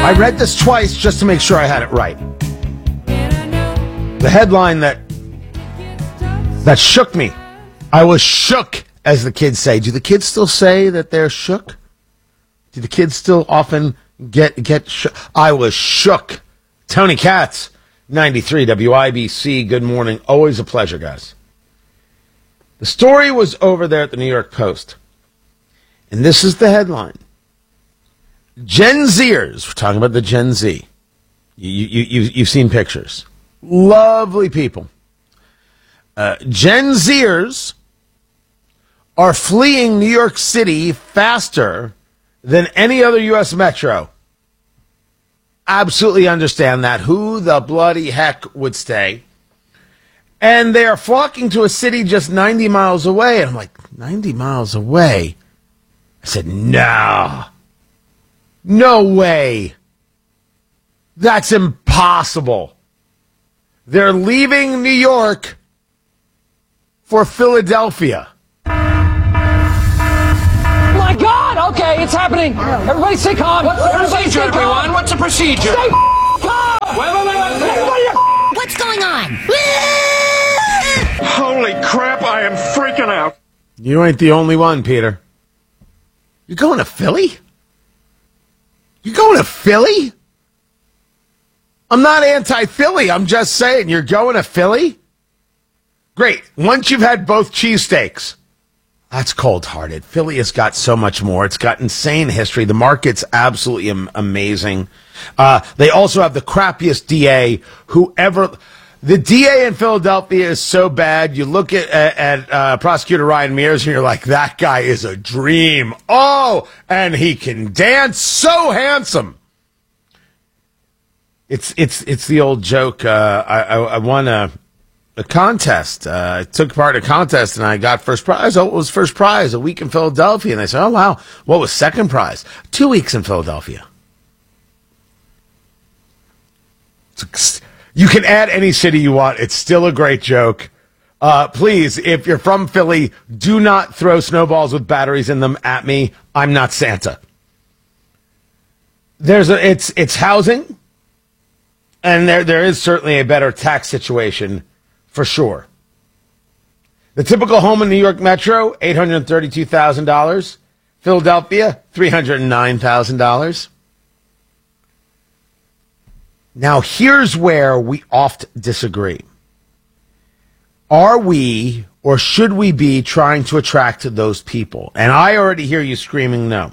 I read this twice just to make sure I had it right. The headline that shook me. I was shook, as the kids say. Do the kids still say that they're shook? Do the kids still often get shook? I was shook. Tony Katz, 93 WIBC. Good morning. Always a pleasure, guys. The story was over there at the New York Post. And this is the headline. Gen Zers, we're talking about the Gen Z. You've seen pictures. Lovely people. Gen Zers are fleeing New York City faster than any other U.S. metro. Absolutely understand that. Who the bloody heck would stay? And they are flocking to a city just 90 miles away. And I'm like, 90 miles away? I said, no. No way. That's impossible. They're leaving New York for Philadelphia. My God! Okay, it's happening. Everybody stay calm. What's the procedure, everyone? What's the procedure? Stay calm! Wait. What's going on? Holy crap, I am freaking out. You ain't the only one, Peter. You're going to Philly? You're going to Philly? I'm not anti-Philly. I'm just saying, you're going to Philly? Great. Once you've had both cheesesteaks. That's cold-hearted. Philly has got so much more. It's got insane history. The market's absolutely amazing. They also have the crappiest DA whoever. The DA in Philadelphia is so bad. You look at Prosecutor Ryan Mears and you're like, that guy is a dream. Oh, and he can dance. So handsome. It's the old joke. I won a contest. I took part in a contest and I got first prize. Oh, it was first prize, a week in Philadelphia. And they said, oh, wow. What was second prize? 2 weeks in Philadelphia. You can add any city you want. It's still a great joke. Please, if you're from Philly, do not throw snowballs with batteries in them at me. I'm not Santa. It's housing. And there is certainly a better tax situation, for sure. The typical home in New York Metro, $832,000. Philadelphia, $309,000. Now, here's where we oft disagree. Are we, or should we be, trying to attract those people? And I already hear you screaming no.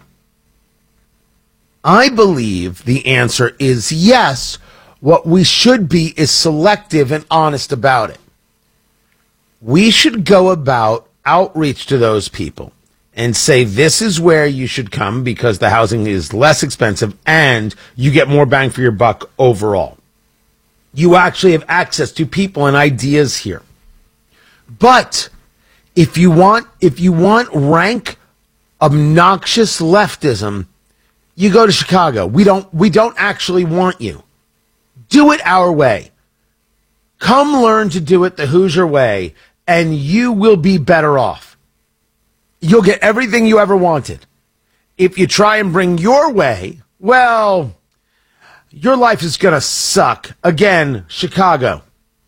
I believe the answer is yes. What we should be is selective and honest about it. We should go about outreach to those people and say, this is where you should come because the housing is less expensive and you get more bang for your buck overall. You actually have access to people and ideas here. But if you want rank obnoxious leftism, you go to Chicago. We don't actually want you. Do it our way. Come learn to do it the Hoosier way, and you will be better off. You'll get everything you ever wanted. If you try and bring your way, well, your life is going to suck. Again, Chicago.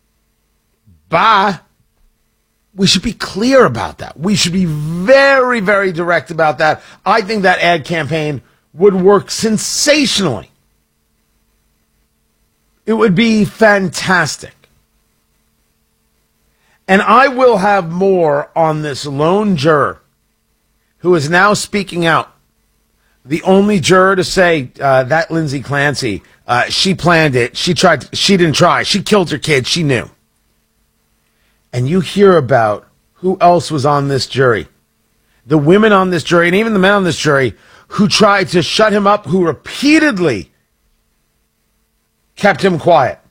Bye. We should be clear about that. We should be very, very direct about that. I think that ad campaign would work sensationally. It would be fantastic. And I will have more on this lone juror who is now speaking out. The only juror to say that Lindsay Clancy, she planned it. She didn't try. She killed her kid. She knew. And you hear about who else was on this jury. The women on this jury and even the men on this jury who tried to shut him up, who repeatedly kept him quiet,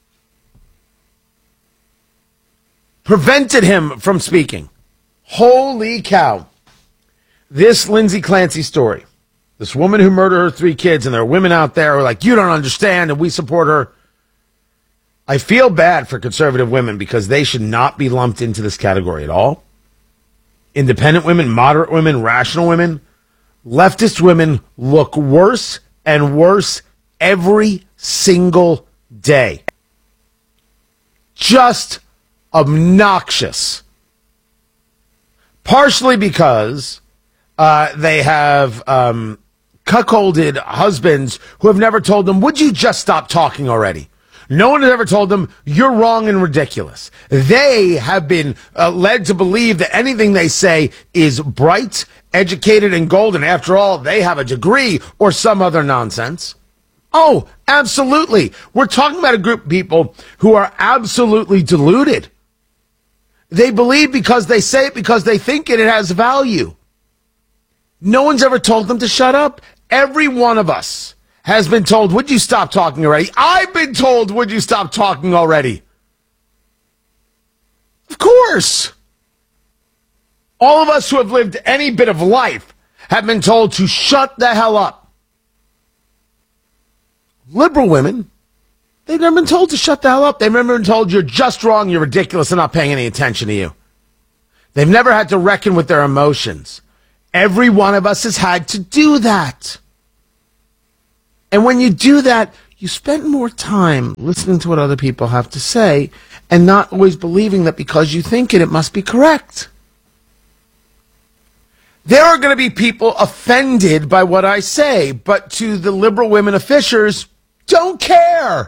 prevented him from speaking. Holy cow. This Lindsay Clancy story, this woman who murdered her 3 kids, and there are women out there who are like, you don't understand, and we support her. I feel bad for conservative women because they should not be lumped into this category at all. Independent women, moderate women, rational women, leftist women look worse and worse every single day. Just obnoxious. Partially because they have cuckolded husbands who have never told them, would you just stop talking already? No one has ever told them, you're wrong and ridiculous. They have been led to believe that anything they say is bright, educated, and golden. After all, they have a degree or some other nonsense. Oh, absolutely. We're talking about a group of people who are absolutely deluded. They believe because they say it, because they think it has value. No one's ever told them to shut up. Every one of us has been told, would you stop talking already? I've been told, would you stop talking already? Of course. All of us who have lived any bit of life have been told to shut the hell up. Liberal women, they've never been told to shut the hell up. They've never been told you're just wrong, you're ridiculous, and not paying any attention to you. They've never had to reckon with their emotions. Every one of us has had to do that. And when you do that, you spend more time listening to what other people have to say and not always believing that because you think it must be correct. There are going to be people offended by what I say, but to the liberal women of Fishers, don't care.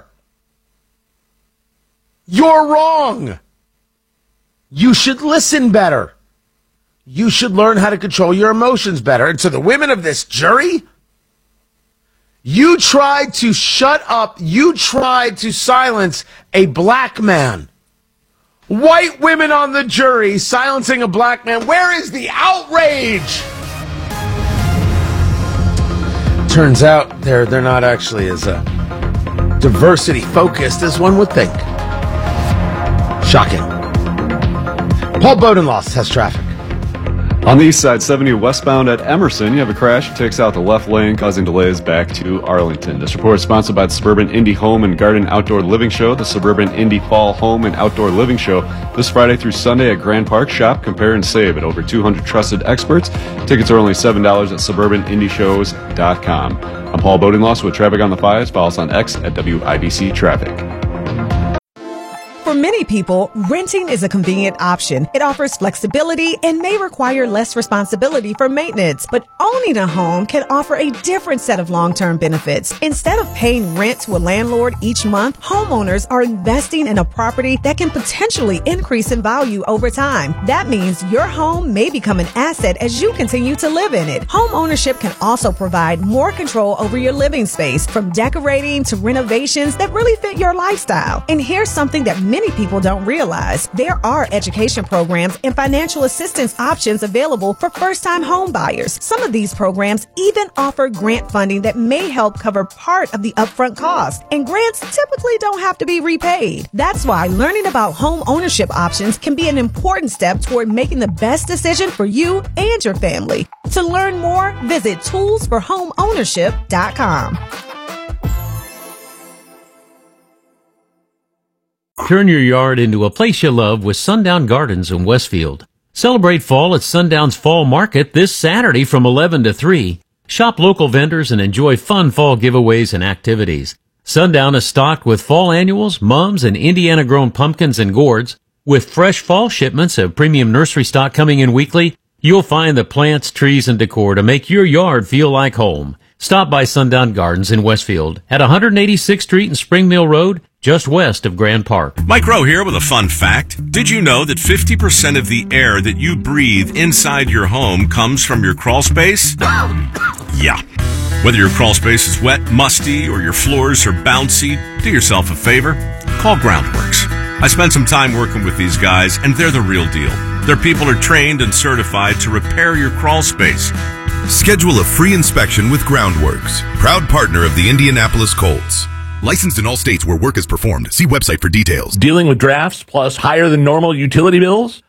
You're wrong. You should listen better. You should learn how to control your emotions better. And to the women of this jury, you tried to shut up. You tried to silence a black man. White women on the jury silencing a black man. Where is the outrage? Turns out they're not actually as diversity focused as one would think. Shocking. Paul Bodenloss has traffic. On the east side, 70 westbound at Emerson, you have a crash. It takes out the left lane, causing delays back to Arlington. This report is sponsored by the Suburban Indy Home and Garden Outdoor Living Show. The Suburban Indy Fall Home and Outdoor Living Show this Friday through Sunday at Grand Park. Shop, compare, and save at over 200 trusted experts. Tickets are only $7 at suburbanindyshows.com. I'm Paul Bodenloss with Traffic on the 5s. Follow us on X at WIBC Traffic. For many people, renting is a convenient option. It offers flexibility and may require less responsibility for maintenance. But owning a home can offer a different set of long-term benefits. Instead of paying rent to a landlord each month, homeowners are investing in a property that can potentially increase in value over time. That means your home may become an asset as you continue to live in it. Home ownership can also provide more control over your living space, from decorating to renovations that really fit your lifestyle. And here's something that many people don't realize. There are education programs and financial assistance options available for first-time home buyers. Some of these programs even offer grant funding that may help cover part of the upfront cost. And grants typically don't have to be repaid. That's why learning about home ownership options can be an important step toward making the best decision for you and your family. To learn more, visit toolsforhomeownership.com. Turn your yard into a place you love with Sundown Gardens in Westfield. Celebrate fall at Sundown's Fall Market this Saturday from 11 to 3. Shop local vendors and enjoy fun fall giveaways and activities. Sundown is stocked with fall annuals, mums, and Indiana-grown pumpkins and gourds. With fresh fall shipments of premium nursery stock coming in weekly, you'll find the plants, trees, and decor to make your yard feel like home. Stop by Sundown Gardens in Westfield at 186th Street and Spring Mill Road, just west of Grand Park. Mike Rowe here with a fun fact. Did you know that 50% of the air that you breathe inside your home comes from your crawl space? Yeah. Whether your crawl space is wet, musty, or your floors are bouncy, do yourself a favor. Call Groundworks. I spent some time working with these guys, and they're the real deal. Their people are trained and certified to repair your crawl space. Schedule a free inspection with Groundworks, proud partner of the Indianapolis Colts. Licensed in all states where work is performed. See website for details. Dealing with drafts plus higher than normal utility bills?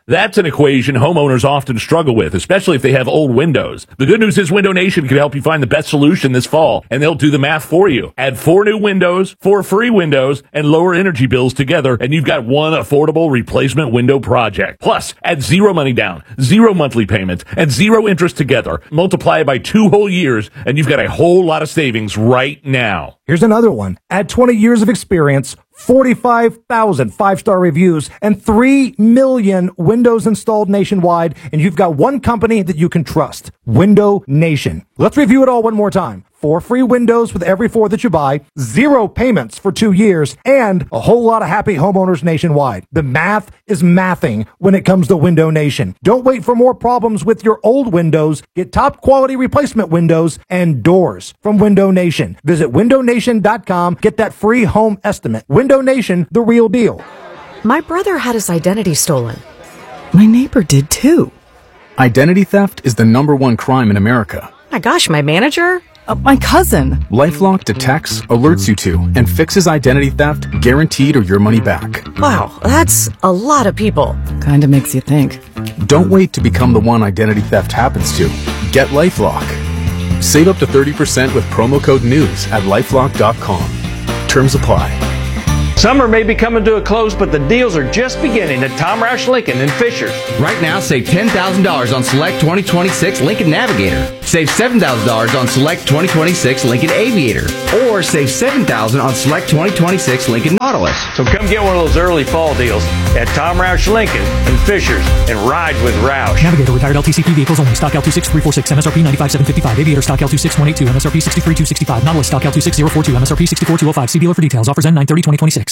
That's an equation homeowners often struggle with, especially if they have old windows. The good news is Window Nation can help you find the best solution this fall, and they'll do the math for you. Add 4 new windows, 4 free windows, and lower energy bills together, and you've got one affordable replacement window project. Plus, add 0 money down, 0 monthly payments, and 0 interest together. Multiply it by 2 whole years, and you've got a whole lot of savings right now. Here's another one. Add 20 years of experience, 45,000 5-star reviews, and 3 million windows installed nationwide, and you've got one company that you can trust, Window Nation. Let's review it all one more time. 4 free windows with every 4 that you buy, 0 payments for 2 years, and a whole lot of happy homeowners nationwide. The math is mathing when it comes to Window Nation. Don't wait for more problems with your old windows. Get top quality replacement windows and doors from Window Nation. Visit windownation.com. Get that free home estimate. Window Nation, the real deal. My brother had his identity stolen. My neighbor did too. Identity theft is the #1 crime in America. My gosh, my manager? My cousin. LifeLock detects, alerts you to, and fixes identity theft, guaranteed or your money back. Wow, that's a lot of people. Kinda makes you think. Don't wait to become the one identity theft happens to. Get LifeLock. Save up to 30% with promo code NEWS at LifeLock.com. Terms apply. Summer may be coming to a close, but the deals are just beginning at Tom Roush Lincoln in Fishers. Right now, save $10,000 on select 2026 Lincoln Navigator. Save $7,000 on select 2026 Lincoln Aviator. Or save $7,000 on select 2026 Lincoln Nautilus. So come get one of those early fall deals at Tom Roush Lincoln in Fishers and ride with Roush. Navigator retired LTCP vehicles only. Stock L26346, MSRP 95,755. Aviator stock L26182, MSRP 63,265. Nautilus stock L26042, MSRP 64,205. See dealer for details. Offers end 9/30/2026.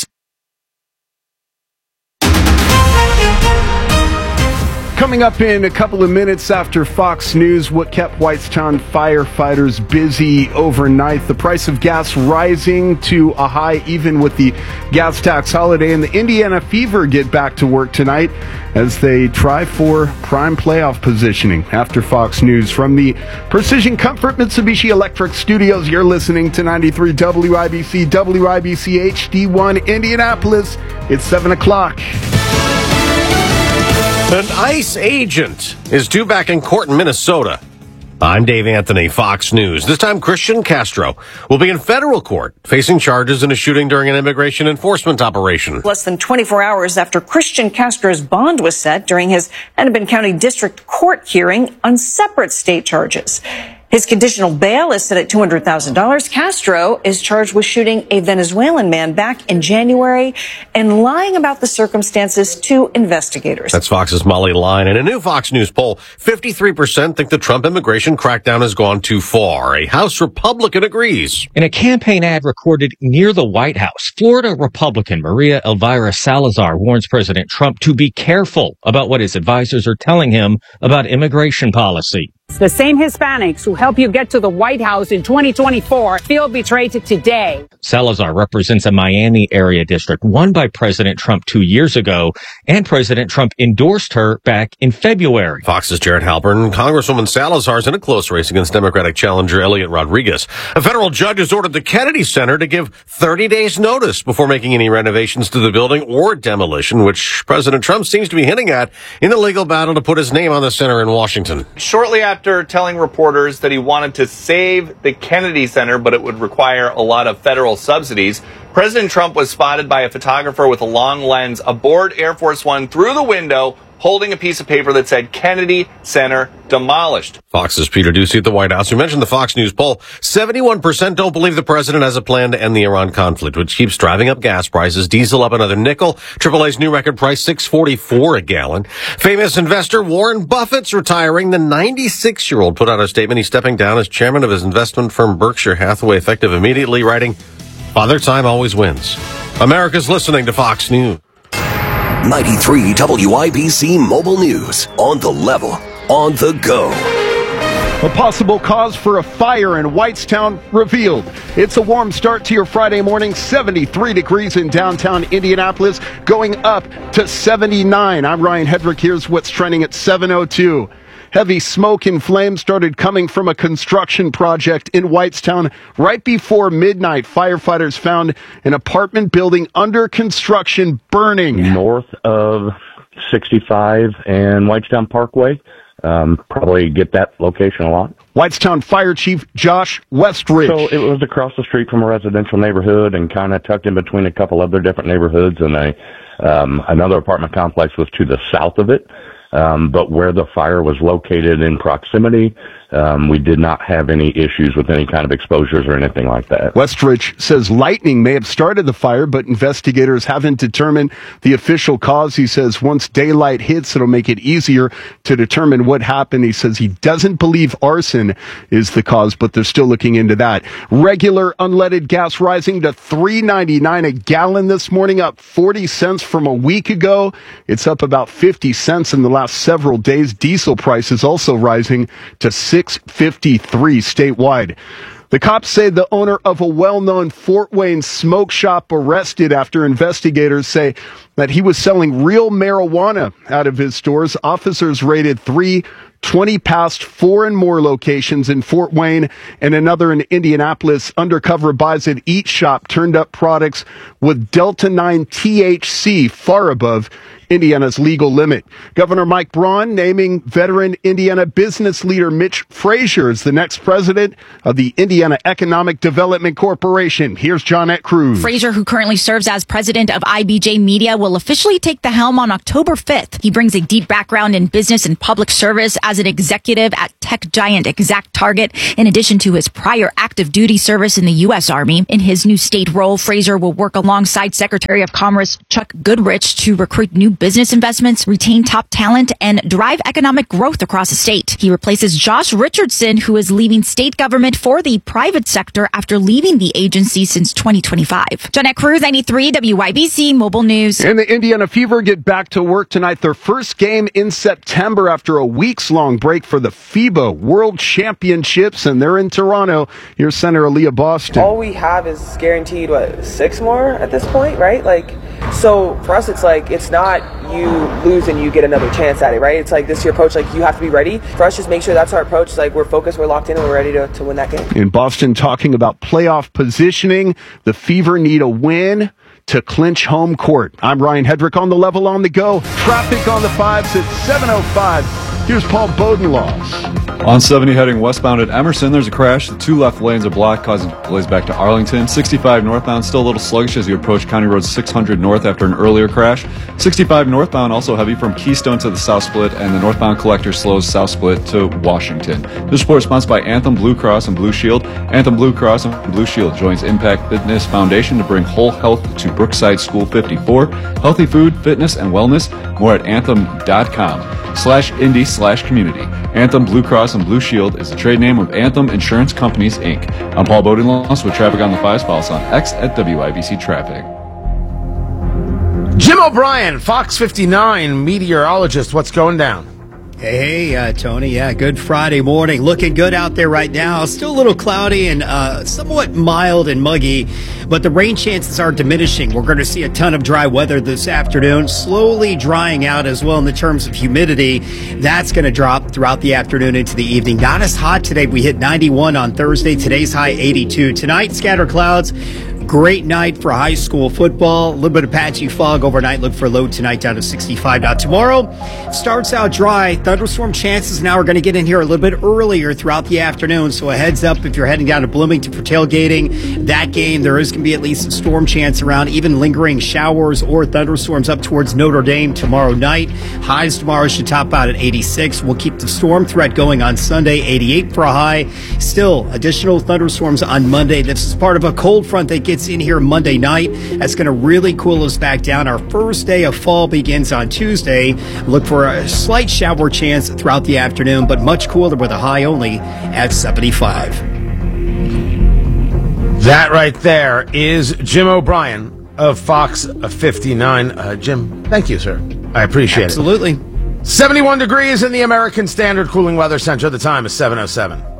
Coming up in a couple of minutes after Fox News, what kept Whitestown firefighters busy overnight. The price of gas rising to a high even with the gas tax holiday. And the Indiana Fever get back to work tonight as they try for prime playoff positioning. After Fox News, from the Precision Comfort Mitsubishi Electric Studios, you're listening to 93 WIBC, WIBC HD1 Indianapolis. It's 7 o'clock. An ICE agent is due back in court in Minnesota. I'm Dave Anthony, Fox News. This time, Christian Castro will be in federal court facing charges in a shooting during an immigration enforcement operation. Less than 24 hours after Christian Castro's bond was set during his Hennepin County District Court hearing on separate state charges. His conditional bail is set at $200,000. Castro is charged with shooting a Venezuelan man back in January and lying about the circumstances to investigators. That's Fox's Molly Line. In a new Fox News poll, 53% think the Trump immigration crackdown has gone too far. A House Republican agrees. In a campaign ad recorded near the White House, Florida Republican Maria Elvira Salazar warns President Trump to be careful about what his advisors are telling him about immigration policy. The same Hispanics who help you get to the White House in 2024 feel betrayed today. Salazar represents a Miami area district won by President Trump 2 years ago, and President Trump endorsed her back in February. Fox's Jared Halpern. Congresswoman Salazar's in a close race against Democratic challenger Elliot Rodriguez. A federal judge has ordered the Kennedy Center to give 30 days notice before making any renovations to the building or demolition, which President Trump seems to be hinting at in the legal battle to put his name on the center in Washington. Shortly after telling reporters that he wanted to save the Kennedy Center, but it would require a lot of federal subsidies, President Trump was spotted by a photographer with a long lens aboard Air Force One through the window, holding a piece of paper that said Kennedy Center demolished. Fox's Peter Ducey at the White House. We mentioned the Fox News poll. 71% don't believe the president has a plan to end the Iran conflict, which keeps driving up gas prices. Diesel up another nickel. AAA's new record price, $6.44 a gallon. Famous investor Warren Buffett's retiring. The 96-year-old put out a statement. He's stepping down as chairman of his investment firm Berkshire Hathaway, effective immediately, writing, "Father Time always wins." America's listening to Fox News. 93 WIBC Mobile News. On the level, on the go. A possible cause for a fire in Whitestown revealed. It's a warm start to your Friday morning. 73 degrees in downtown Indianapolis, going up to 79. I'm Ryan Hedrick. Here's what's trending at 7:02. Heavy smoke and flames started coming from a construction project in Whitestown right before midnight. Firefighters found an apartment building under construction burning. North of 65 and Whitestown Parkway. Probably get that location a lot. Whitestown Fire Chief Josh Westridge. So it was across the street from a residential neighborhood and kind of tucked in between a couple other different neighborhoods, and another apartment complex was to the south of it. But where the fire was located in proximity, we did not have any issues with any kind of exposures or anything like that. Westridge says lightning may have started the fire, but investigators haven't determined the official cause. He says once daylight hits, it'll make it easier to determine what happened. He says he doesn't believe arson is the cause, but they're still looking into that. Regular unleaded gas rising to $3.99 a gallon this morning, up 40 cents from a week ago. It's up about 50 cents in the last several days. Diesel prices also rising to $6.53 statewide. The cops say the owner of a well-known Fort Wayne smoke shop arrested after investigators say that he was selling real marijuana out of his stores. Officers raided 3 20 past 4 and more locations in Fort Wayne and another in Indianapolis. Undercover buys at each shop turned up products with Delta 9 THC far above Indiana's legal limit. Governor Mike Braun naming veteran Indiana business leader Mitch Frazier as the next president of the Indiana Economic Development Corporation. Here's Johnette Cruz. Frazier, who currently serves as president of IBJ Media, will officially take the helm on October 5th. He brings a deep background in business and public service as an executive at tech giant ExactTarget, in addition to his prior active duty service in the U.S. Army. In his new state role, Frazier will work alongside Secretary of Commerce Chuck Goodrich to recruit new business investments, retain top talent, and drive economic growth across the state. He replaces Josh Richardson, who is leaving state government for the private sector after leaving the agency since 2025. Johnette Cruz, 93 WYBC Mobile News. And the Indiana Fever get back to work tonight. Their first game in September after a weeks-long break for the FIBA World Championships, and they're in Toronto. Here's Senator Aaliyah Boston. All we have is guaranteed, 6 more at this point, right? So for us, it's not you lose and you get another chance at it, right? It's this your approach, you have to be ready. For us, just make sure that's our approach. We're focused, we're locked in, and we're ready to win that game. In Boston, talking about playoff positioning, the Fever need a win to clinch home court. I'm Ryan Hedrick on the level on the go. Traffic on the 5s at 7:05. Here's Paul Bodenloss. On 70 heading westbound at Emerson, there's a crash. The 2 left lanes are blocked, causing delays back to Arlington. 65 northbound still a little sluggish as you approach County Road 600 north after an earlier crash. 65 northbound also heavy from Keystone to the South Split, and the northbound collector slows South Split to Washington. This report is sponsored by Anthem Blue Cross and Blue Shield. Anthem Blue Cross and Blue Shield joins Impact Fitness Foundation to bring whole health to Brookside School 54. Healthy food, fitness, and wellness. More at anthem.com/indie/community. Anthem Blue Cross and Blue Shield is the trade name of Anthem Insurance Companies, Inc. I'm Paul Bodenloss with Traffic on the 5s. Follow us on X at WIBC Traffic. Jim O'Brien, Fox 59 meteorologist. What's going down? Hey, Tony. Yeah, good Friday morning. Looking good out there right now. Still a little cloudy and somewhat mild and muggy, but the rain chances are diminishing. We're going to see a ton of dry weather this afternoon, slowly drying out as well in the terms of humidity. That's going to drop throughout the afternoon into the evening. Not as hot today. We hit 91 on Thursday. Today's high 82. Tonight, scattered clouds. Great night for high school football. A little bit of patchy fog overnight. Look for a low tonight down to 65. Now tomorrow starts out dry. Thunderstorm chances now are going to get in here a little bit earlier throughout the afternoon. So a heads up if you're heading down to Bloomington for tailgating. That game, there is going to be at least a storm chance around, even lingering showers or thunderstorms up towards Notre Dame tomorrow night. Highs tomorrow should top out at 86. We'll keep the storm threat going on Sunday, 88 for a high. Still, additional thunderstorms on Monday. This is part of a cold front that gets in here Monday night. That's going to really cool us back down. Our first day of fall begins on Tuesday. Look for a slight shower chance throughout the afternoon, but much cooler with a high only at 75. That right there is Jim O'Brien of Fox 59. Jim, thank you, sir. I appreciate Absolutely. it. 71 degrees in the American Standard Cooling Weather Center. The time is 7:07.